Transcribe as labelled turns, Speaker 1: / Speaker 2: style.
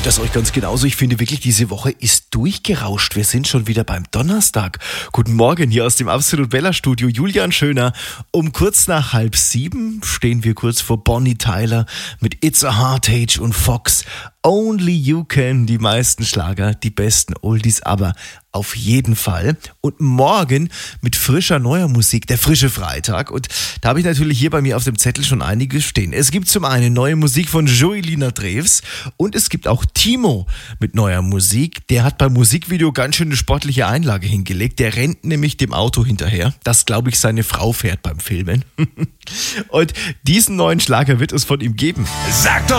Speaker 1: Geht das euch ganz genauso? Ich finde wirklich, diese Woche ist durchgerauscht. Wir sind schon wieder beim Donnerstag. Guten Morgen hier aus dem Absolut Bella Studio. Julian Schöner. Um kurz nach 6:30 stehen wir kurz vor Bonnie Tyler mit It's a Heartache und Fox. Only You Can, die meisten Schlager, die besten Oldies, aber auf jeden Fall. Und morgen mit frischer neuer Musik, der frische Freitag. Und da habe ich natürlich hier bei mir auf dem Zettel schon einiges stehen. Es gibt zum einen neue Musik von Joelina Drews und es gibt auch Timo mit neuer Musik. Der hat beim Musikvideo ganz schön eine sportliche Einlage hingelegt. Der rennt nämlich dem Auto hinterher, das, glaube ich, seine Frau fährt beim Filmen. Und diesen neuen Schlager wird es von ihm geben.
Speaker 2: Sag doch